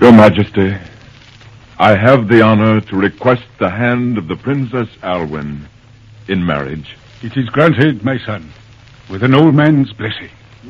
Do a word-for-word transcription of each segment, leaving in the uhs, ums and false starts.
Your Majesty, I have the honor to request the hand of the Princess Alwyn in marriage. It is granted, my son, with an old man's blessing.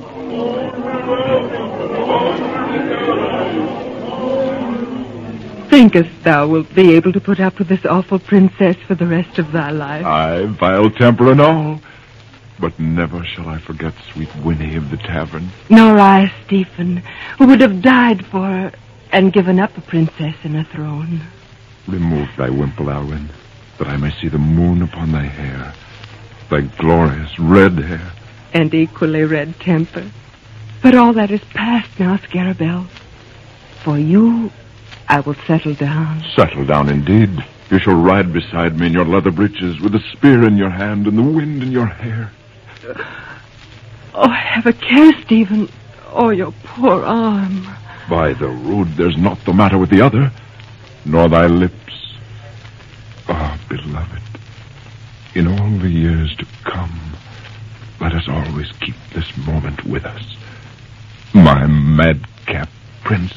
Thinkest thou wilt be able to put up with this awful princess for the rest of thy life? Aye, vile temper and all. But never shall I forget sweet Winnie of the tavern. Nor I, Stephen, who would have died for her and given up a princess and a throne. Remove thy wimple, Alwyn, that I may see the moon upon thy hair, thy glorious red hair. And equally red temper. But all that is past now, Scarabell. For you, I will settle down. Settle down, indeed. You shall ride beside me in your leather breeches with a spear in your hand and the wind in your hair. Oh, have a care, Stephen. Oh, your poor arm. By the rood, there's naught the matter with the other, nor thy lips. Ah, oh, beloved, in all the years to come, let us always keep this moment with us. My madcap princess.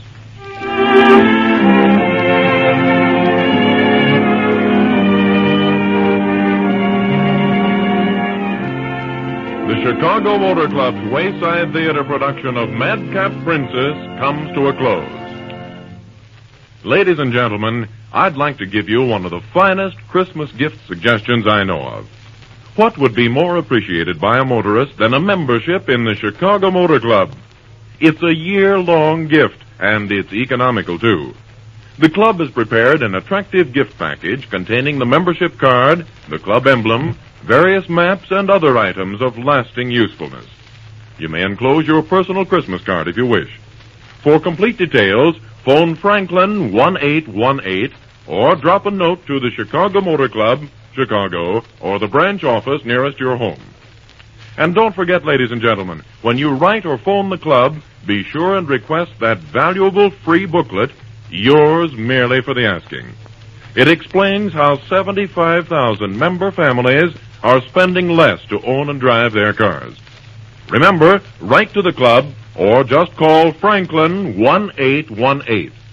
The Chicago Motor Club's Wayside Theater production of Madcap Princess comes to a close. Ladies and gentlemen, I'd like to give you one of the finest Christmas gift suggestions I know of. What would be more appreciated by a motorist than a membership in the Chicago Motor Club? It's a year-long gift, and it's economical, too. The club has prepared an attractive gift package containing the membership card, the club emblem, various maps, and other items of lasting usefulness. You may enclose your personal Christmas card if you wish. For complete details, phone Franklin one eight one eight or drop a note to the Chicago Motor Club, Chicago, or the branch office nearest your home. And don't forget, ladies and gentlemen, when you write or phone the club, be sure and request that valuable free booklet, Yours Merely for the Asking. It explains how seventy-five thousand member families are spending less to own and drive their cars. Remember, write to the club or just call Franklin one eight one eight.